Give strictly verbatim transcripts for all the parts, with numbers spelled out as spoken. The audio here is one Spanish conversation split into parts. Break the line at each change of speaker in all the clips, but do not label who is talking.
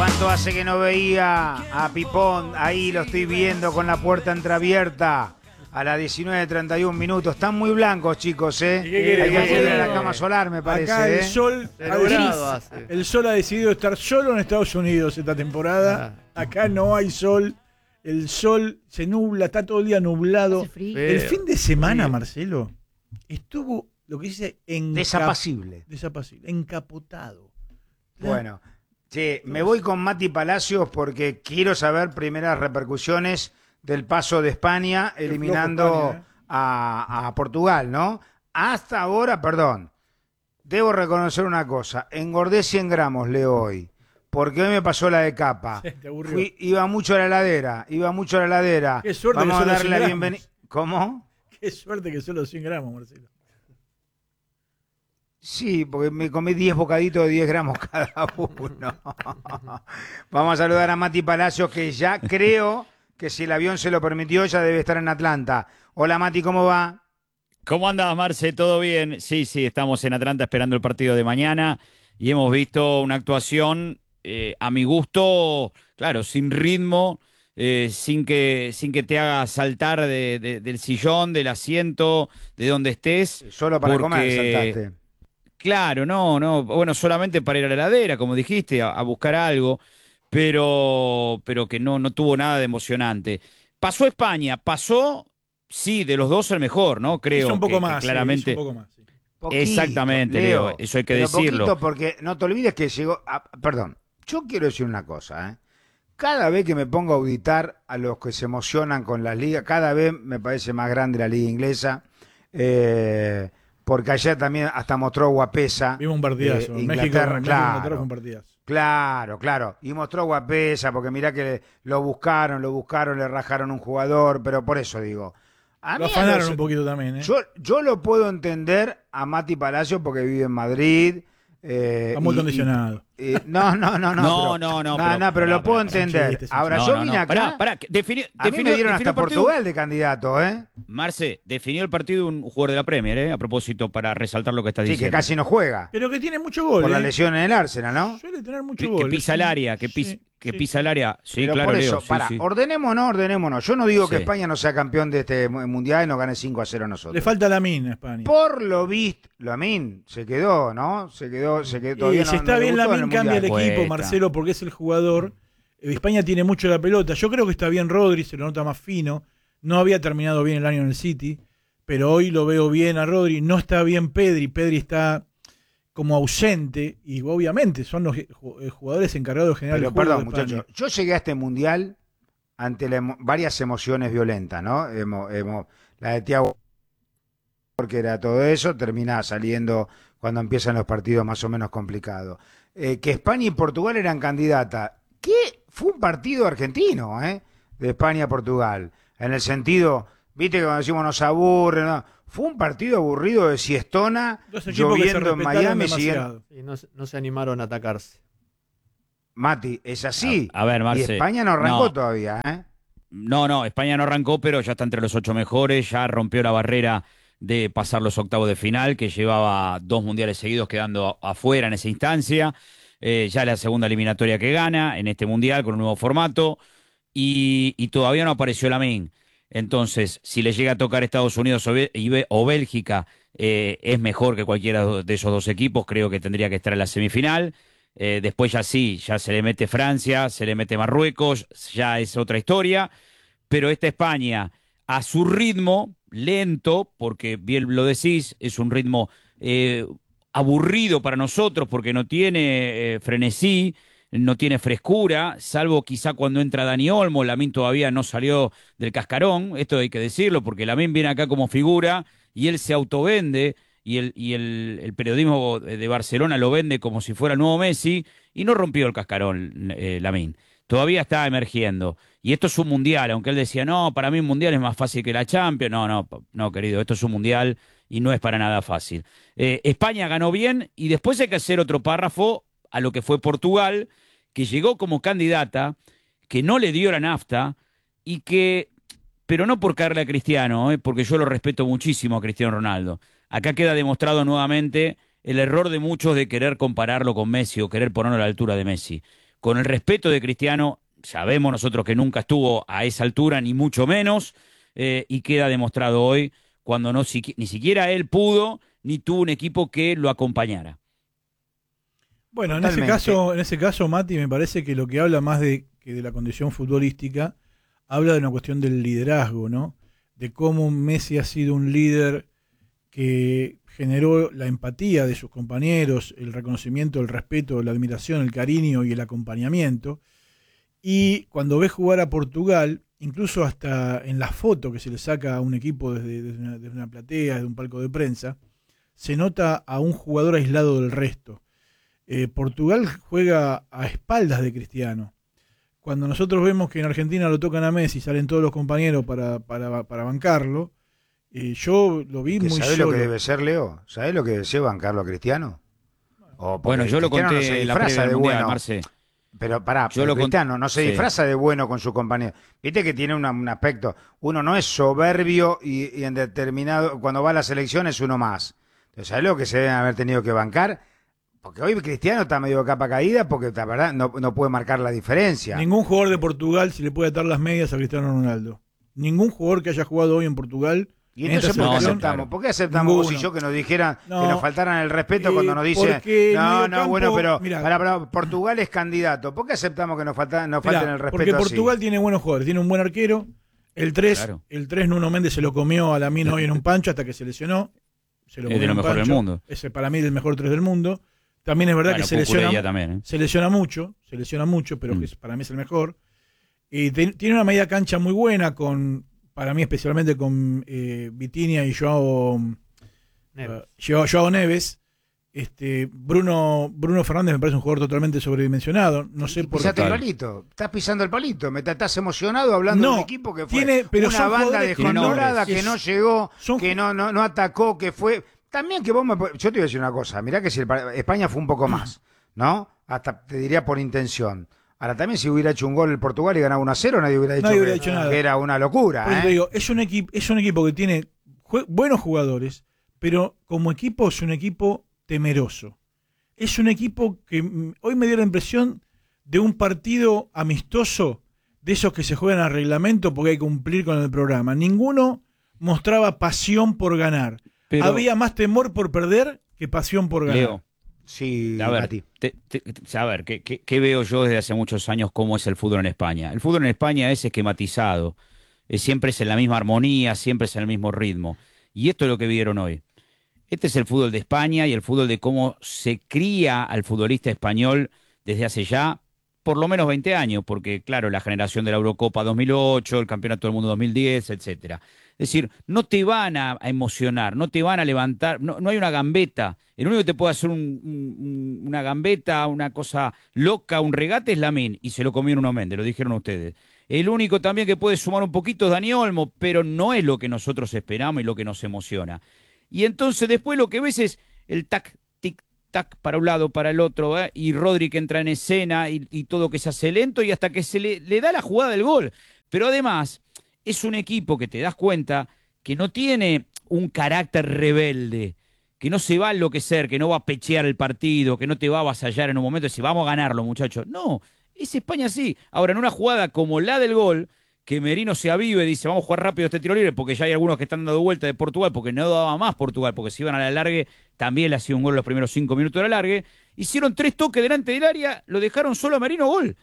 ¿Cuánto hace que no veía a Pipón? Ahí lo estoy viendo con la puerta entreabierta a las diecinueve treinta y uno minutos. Están muy blancos, chicos, ¿eh?
¿Qué
Hay que
hacer?
acudir a la cama solar, me parece.
Acá el
¿eh?
sol, ha, el sol ha decidido estar solo en Estados Unidos esta temporada. Ah. Acá no hay sol. El sol se nubla, está todo el día nublado. El fin de semana, frío. Marcelo, estuvo lo que dice encap
desapacible.
Desapacible, encapotado.
Bueno, sí, me voy con Mati Palacios porque quiero saber primeras repercusiones del paso de España eliminando España, ¿eh? a, a Portugal, ¿no? Hasta ahora, perdón, debo reconocer una cosa, engordé cien gramos, Leo, hoy. Porque hoy me pasó la de capa. Sí, Fui, iba mucho a la heladera, iba mucho a la heladera.
Qué suerte.
Vamos
que
a darle la bienvenida. ¿Cómo?
Qué suerte que solo cien gramos, Marcelo.
Sí, porque me comí diez bocaditos de diez gramos cada uno. Vamos a saludar a Mati Palacios, que ya creo que si el avión se lo permitió, ya debe estar en Atlanta. Hola Mati, ¿cómo va?
¿Cómo andas, Marce? ¿Todo bien? Sí, sí, estamos en Atlanta esperando el partido de mañana y hemos visto una actuación... Eh, a mi gusto, claro, sin ritmo, eh, sin que sin que te haga saltar de, de, del sillón, del asiento, de donde estés.
Solo para
porque,
comer saltaste.
Claro, no, no, bueno, solamente para ir a la heladera, como dijiste, a, a buscar algo, pero, pero que no, no tuvo nada de emocionante. Pasó España, pasó, sí, de los dos el mejor, ¿no? Creo
hizo un poco
que,
más,
que claramente.
Sí, hizo un poco más, sí.
Poquito,
exactamente,
Leo,
Leo, eso hay que
pero
decirlo.
Poquito porque no te olvides que llegó, a, perdón. Yo quiero decir una cosa, ¿eh? Cada vez que me pongo a auditar a los que se emocionan con las ligas, cada vez me parece más grande la liga inglesa, eh, porque ayer también hasta mostró guapesa.
Vimos un partidazo,
eh,
México,
claro,
México un partidazo.
Claro, claro, y mostró guapesa, porque mirá que lo buscaron, lo buscaron, le rajaron un jugador, pero por eso digo. A
lo
mí
afanaron
los,
un poquito también, ¿eh?
Yo, yo lo puedo entender a Mati Palacios porque vive en Madrid. Eh,
Está muy
y,
condicionado.
Y, y, no, no, no, no.
No,
pero,
no, no.
No,
pero,
no, pero
pará,
lo puedo
pará,
entender.
Chiste,
Ahora,
no,
yo
no,
vine
no.
acá.
Pará, pará. Defini,
a mí me dieron hasta Portugal de candidato, ¿eh?
Marce, definió el partido un jugador de la Premier, ¿eh? A propósito, para resaltar lo que está
sí,
diciendo.
que casi no juega.
Pero que tiene mucho gol.
Por
¿eh?
la lesión en el Arsenal, ¿no?
Suele tener mucho
que,
gol.
que pisa el área, que, pis,
sí,
que
sí,
pisa el área. Sí,
pero
claro,
por eso,
Leo. Sí,
para,
sí.
ordenémonos, ordenémonos. Yo no digo que
Sí.
España no sea campeón de este mundial y nos gane cinco a cero a nosotros.
Le falta Lamine a España.
Por lo visto, Lamine se quedó, ¿no? Se quedó, se quedó todavía
y si
no,
está
no
bien Lamine, cambia el
mundial.
equipo,
Cuesta.
Marcelo, porque es el jugador. España tiene mucho la pelota. Yo creo que está bien Rodri, se lo nota más fino. No había terminado bien el año en el City, pero hoy lo veo bien a Rodri. No está bien Pedri. Pedri está como ausente y obviamente son los jugadores encargados de generar
Pero
el juego
perdón,
de España.
muchachos, yo llegué a este mundial ante la emo varias emociones violentas, ¿no? Hemo, hemo, la de Thiago, porque era todo eso, termina saliendo cuando empiezan los partidos más o menos complicados. Eh, que España y Portugal eran candidatas. ¿Qué? Fue un partido argentino, ¿eh? De España-Portugal. En el sentido, viste que cuando decimos nos aburre, ¿no? Fue un partido aburrido de siestona, lloviendo en Miami. Siguiendo...
Sí, no, no se animaron a atacarse.
Mati, es así.
A, a ver, Marce.
Y España no arrancó
no.
todavía, ¿eh?
No, no, España no arrancó, pero ya está entre los ocho mejores, ya rompió la barrera de pasar los octavos de final, que llevaba dos mundiales seguidos quedando afuera en esa instancia. Eh, ya es la segunda eliminatoria que gana en este mundial con un nuevo formato, y, y todavía no apareció Lamine. Entonces, si le llega a tocar Estados Unidos o, o Bélgica, eh, es mejor que cualquiera de esos dos equipos, creo que tendría que estar en la semifinal. Eh, después ya sí, ya se le mete Francia, se le mete Marruecos, ya es otra historia, pero esta España, a su ritmo, lento, porque bien lo decís, es un ritmo eh, aburrido para nosotros, porque no tiene eh, frenesí, no tiene frescura, salvo quizá cuando entra Dani Olmo. Lamine todavía no salió del cascarón, esto hay que decirlo, porque Lamine viene acá como figura y él se autovende, y el, y el, el periodismo de Barcelona lo vende como si fuera el nuevo Messi, y no rompió el cascarón eh, Lamine. Todavía está emergiendo. Y esto es un mundial, aunque él decía, no, para mí un mundial es más fácil que la Champions. No, no, no, querido, esto es un mundial y no es para nada fácil. Eh, España ganó bien, y después hay que hacer otro párrafo a lo que fue Portugal, que llegó como candidata, que no le dio la nafta, y que, pero no por caerle a Cristiano, eh, porque yo lo respeto muchísimo a Cristiano Ronaldo. Acá queda demostrado nuevamente el error de muchos de querer compararlo con Messi o querer ponerlo a la altura de Messi. con el respeto de Cristiano, sabemos nosotros que nunca estuvo a esa altura, ni mucho menos, eh, y queda demostrado hoy cuando no si, ni siquiera él pudo, ni tuvo un equipo que lo acompañara.
Bueno, en
Totalmente.
ese caso, en ese caso, Mati, me parece que lo que habla más de que de la condición futbolística, habla de una cuestión del liderazgo, ¿no? De cómo Messi ha sido un líder que generó la empatía de sus compañeros, el reconocimiento, el respeto, la admiración, el cariño y el acompañamiento. Y cuando ves jugar a Portugal, incluso hasta en la foto que se le saca a un equipo desde, desde, una, desde una platea, desde un palco de prensa, se nota a un jugador aislado del resto. Eh, Portugal juega a espaldas de Cristiano. Cuando nosotros vemos que en Argentina lo tocan a Messi, salen todos los compañeros para, para, para bancarlo, eh, yo lo vi
¿Que
muy
¿Sabés
solo.
lo que debe ser, Leo? ¿Sabés lo que debe ser bancarlo a Cristiano? O porque
Bueno, yo lo
Cristiano
conté
no se
en la
disfraza
previa
de
del Mundial,
bueno.
Marce.
Pero pará,
Yo
pero
lo cont-
Cristiano no se
sí.
disfraza de bueno con su compañero. Viste que tiene una- un aspecto, uno no es soberbio y, y en determinado, cuando va a las elecciones uno más. Entonces, ¿sabés lo que se deben haber tenido que bancar? Porque hoy Cristiano está medio de capa caída porque la verdad no, no puede marcar la diferencia.
Ningún jugador de Portugal se le puede atar las medias a Cristiano Ronaldo. Ningún jugador que haya jugado hoy en Portugal.
Y
en
entonces,
esta
¿por qué
no,
selección,
aceptamos?
claro.
¿Por qué aceptamos vos y
Ninguno.
yo que nos dijeran
No.
que nos faltaran el respeto
Eh,
cuando nos dicen,
porque el
no, no,
mediocampo-
bueno, pero
mirá.
pará, pará, Portugal es candidato? ¿Por qué aceptamos que nos, falta, nos
Mirá,
falten el respeto
porque
así?
Portugal tiene buenos jugadores, tiene un buen arquero. El tres,
Claro.
el tres Nuno Méndez se lo comió a la mina hoy en un pancho hasta que se lesionó. Se lo
Es
comió
de lo
en un
mejor del
pancho.
mundo.
Ese para mí es el mejor tres del mundo. También es verdad
Bueno,
que se lesiona,
Cucurella también, ¿eh?
se lesiona mucho, se lesiona mucho, pero
Mm.
que es- para mí es el mejor. Y te- tiene una media cancha muy buena con, para mí especialmente con eh, Vitinha y Joao
Neves.
Uh, Joao, Joao Neves. Este, Bruno, Bruno Fernández me parece un jugador totalmente sobredimensionado. No sé por
Pisaste el
Total.
palito, estás pisando el palito, me ta- estás emocionado hablando
No,
de un equipo que fue
tiene- pero
una
son
banda
jugadores
que no-
descontrolada que
es-
no llegó,
son
que
ju-
no, no, no atacó, que fue... También que vos me... Yo te voy a decir una cosa, mirá que si el pa- España fue un poco más, ¿no? Hasta te diría por intención. Ahora también si hubiera hecho un gol el Portugal y ganaba uno a cero, nadie hubiera dicho,
Nadie
que,
hubiera dicho nada.
que era una locura.
Por eso
¿eh?
te digo, es un equipo, es un equipo que tiene jue- buenos jugadores, pero como equipo es un equipo temeroso. Es un equipo que mm, hoy me dio la impresión de un partido amistoso, de esos que se juegan a reglamento porque hay que cumplir con el programa. Ninguno mostraba pasión por ganar.
Pero,
Había más temor por perder que pasión por ganar.
Leo,
Sí,
a ver,
Mati.
te- te- te- a ver ¿qué, qué, qué veo yo desde hace muchos años cómo es el fútbol en España? El fútbol en España es esquematizado, eh, siempre es en la misma armonía, siempre es en el mismo ritmo. Y esto es lo que vieron hoy. Este es el fútbol de España y el fútbol de cómo se cría al futbolista español desde hace ya por lo menos veinte años, porque claro, la generación de la Eurocopa dos mil ocho, el Campeonato del Mundo dos mil diez, etcétera. Es decir, no te van a, a emocionar, no te van a levantar, no, no hay una gambeta. El único que te puede hacer un- un- una gambeta, una cosa loca, un regate es Lamine, y se lo comieron unos Méndez, lo dijeron ustedes. El único también que puede sumar un poquito es Dani Olmo, pero no es lo que nosotros esperamos y lo que nos emociona. Y entonces después lo que ves es el tac, tic, tac, para un lado, para el otro, ¿eh? Y Rodri que entra en escena y, y todo que se hace lento y hasta que se le, le da la jugada del gol. Pero además es un equipo que te das cuenta que no tiene un carácter rebelde, que no se va a enloquecer, que no va a pechear el partido, que no te va a avasallar en un momento y decir, vamos a ganarlo, muchachos. No, es España sí. Ahora, en una jugada como la del gol, que Merino se avive y dice, vamos a jugar rápido este tiro libre, porque ya hay algunos que están dando vuelta de Portugal, porque no daba más Portugal, porque si iban a la largue, también le hacía un gol los primeros cinco minutos de la largue. Hicieron tres toques delante del área, lo dejaron solo a Merino, gol.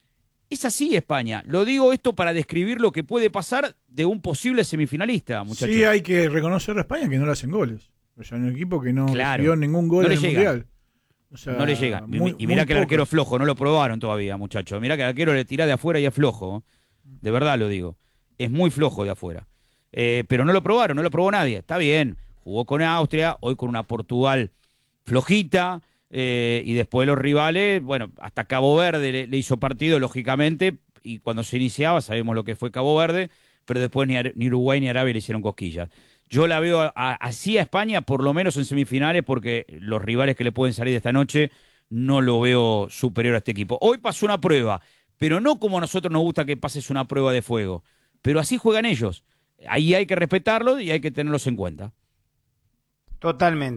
Es así España. Lo digo esto para describir lo que puede pasar de un posible semifinalista, muchachos.
Sí, hay que reconocer a España que no le hacen goles. O sea, un equipo que no
Claro.
recibió ningún gol
No le
en el
llegan.
Mundial. O sea,
No le llega.
muy-
y mirá
muy
que el
poco.
arquero es flojo, no lo probaron todavía, muchachos. Mirá que el arquero le tira de afuera y es flojo. De verdad lo digo. Es muy flojo de afuera. Eh, pero no lo probaron, no lo probó nadie. Está bien. Jugó con Austria, hoy con una Portugal flojita. eh, y después los rivales, bueno, hasta Cabo Verde le, le hizo partido, lógicamente. Y cuando se iniciaba, sabemos lo que fue Cabo Verde. Pero después ni, Ar- ni Uruguay ni Arabia le hicieron cosquillas. Yo la veo a- a- así a España, por lo menos en semifinales, porque los rivales que le pueden salir de esta noche no lo veo superior a este equipo. Hoy pasó una prueba, pero no como a nosotros nos gusta que pases una prueba de fuego. Pero así juegan ellos. Ahí hay que respetarlo y hay que tenerlos en cuenta.
Totalmente.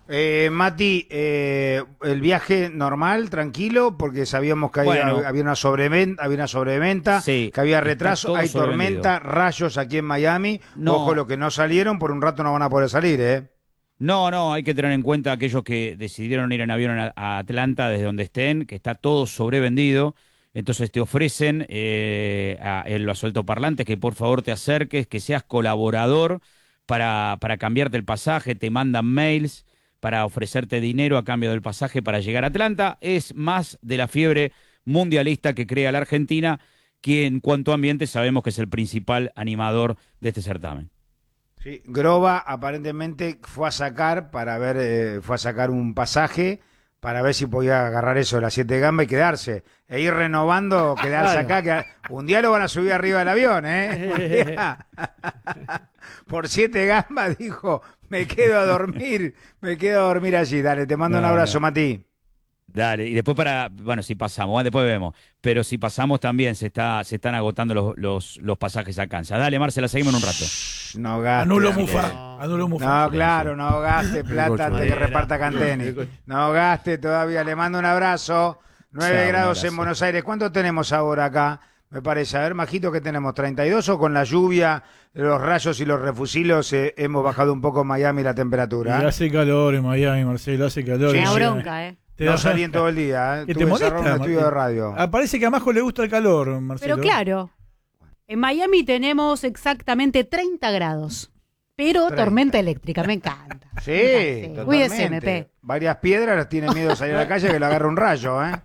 Eh, Mati, eh, el viaje normal, tranquilo, porque sabíamos que había,
Bueno.
había una sobreventa, había una sobreventa,
Sí,
que había
está
retraso,
todo
hay
sobrevendido.
tormenta, rayos aquí en Miami.
No.
Ojo, los que no salieron, por un rato no van a poder salir, ¿eh?
No, no, hay que tener en cuenta aquellos que decidieron ir en avión a, a Atlanta desde donde estén, que está todo sobrevendido. Entonces te ofrecen eh, a, en los altoparlantes que por favor te acerques, que seas colaborador para, para cambiarte el pasaje, te mandan mails para ofrecerte dinero a cambio del pasaje para llegar a Atlanta. Es más de la fiebre mundialista que crea la Argentina, que en cuanto a ambiente sabemos que es el principal animador de este certamen.
Sí, Groba aparentemente fue a sacar para ver, eh, fue a sacar un pasaje para ver si podía agarrar eso de las siete gambas y quedarse. E ir renovando, quedarse acá. Quedar... Un día lo van a subir arriba del avión, ¿eh? Un día. Por siete gambas dijo, me quedo a dormir, me quedo a dormir allí. Dale, te mando
No,
un abrazo,
no.
Mati.
Dale, y después para, bueno, si pasamos, bueno, después vemos, pero si pasamos también se está, se están agotando los, los, los pasajes a Kansas. Dale, Marcela, seguimos en un rato.
No gastes.
Anulo
Dante.
Mufa. Anulo Mufa.
No, claro, no gaste plata antes que reparta Canteni. No gaste todavía. Le mando un abrazo. nueve
Chao, un
grados
abrazo.
en Buenos Aires. ¿Cuánto tenemos ahora acá? Me parece. A ver, Majito, ¿qué tenemos? ¿treinta y dos o con la lluvia, los rayos y los refusilos eh, hemos bajado un poco en Miami la
Y
temperatura?
hace calor en Miami, Marcelo, hace calor.
Sí,
Me da
sí.
bronca, ¿eh?
Te
No
da-
salí en todo el día. ¿eh?
¿Que te
Tuve
molesta,
encerrado en un estudio
Martín?
de radio.
Ah, parece que a Majo le gusta el calor, Marcelo.
Pero claro, en Miami tenemos exactamente treinta grados. Pero
treinta.
tormenta eléctrica, me encanta.
Sí,
Me encanta. Cuídese,
totalmente.
M P.
Varias piedras tienen miedo de salir a la calle que le agarre un rayo, ¿eh?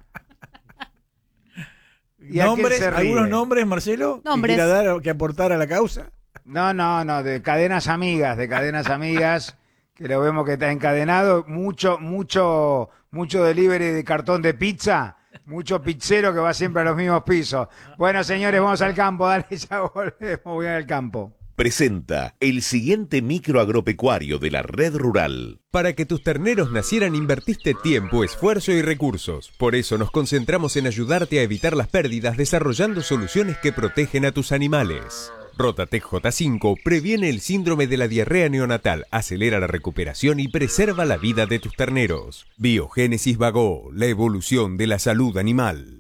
¿Y a quién
¿Nombres?
se ríe?
¿Algunos nombres, Marcelo?
Nombres.
¿Que quiera dar, que aportar a la causa?
No, no, no, de cadenas amigas, de cadenas amigas, que lo vemos que está encadenado, mucho, mucho, mucho delivery de cartón de pizza, mucho pizzero que va siempre a los mismos pisos. Bueno, señores, vamos al campo, dale, ya volvemos, voy al campo.
Presenta el siguiente micro agropecuario de la red rural.
Para que tus terneros nacieran invertiste tiempo, esfuerzo y recursos. Por eso nos concentramos en ayudarte a evitar las pérdidas desarrollando soluciones que protegen a tus animales. Rotatec J cinco previene el síndrome de la diarrea neonatal, acelera la recuperación y preserva la vida de tus terneros. Biogénesis Vago, la evolución de la salud animal.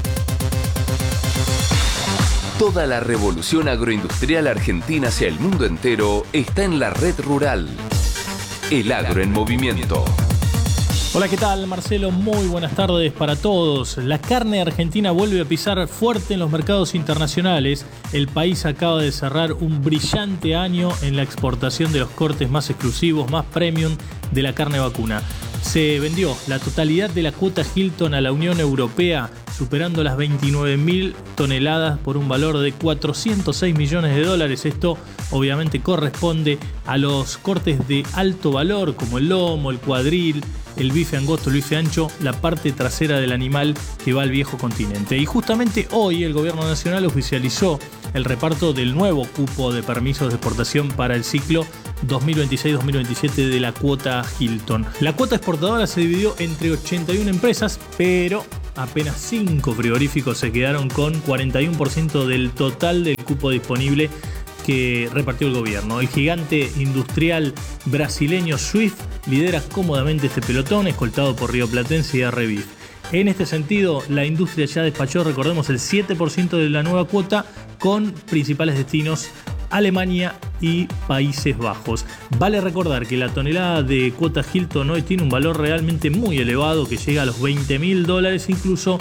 Toda la revolución agroindustrial argentina hacia el mundo entero está en la red rural. El agro en movimiento.
Hola, ¿qué tal? Marcelo, muy buenas tardes para todos. La carne argentina vuelve a pisar fuerte en los mercados internacionales. El país acaba de cerrar un brillante año en la exportación de los cortes más exclusivos, más premium de la carne vacuna. Se vendió la totalidad de la cuota Hilton a la Unión Europea, superando las veintinueve mil toneladas por un valor de cuatrocientos seis millones de dólares. Esto obviamente corresponde a los cortes de alto valor como el lomo, el cuadril, el bife angosto, el bife ancho, la parte trasera del animal que va al viejo continente. Y justamente hoy el Gobierno Nacional oficializó el reparto del nuevo cupo de permisos de exportación para el ciclo dos mil veintiséis dos mil veintisiete de la cuota Hilton. La cuota exportadora se dividió entre ochenta y una empresas, pero apenas cinco frigoríficos se quedaron con cuarenta y uno por ciento del total del cupo disponible que repartió el gobierno. El gigante industrial brasileño Swift lidera cómodamente este pelotón, escoltado por Rioplatense y Arrebif. En este sentido, la industria ya despachó, recordemos, el siete por ciento de la nueva cuota con principales destinos Alemania y Países Bajos. Vale recordar que la tonelada de cuota Hilton hoy tiene un valor realmente muy elevado que llega a los veinte mil dólares, incluso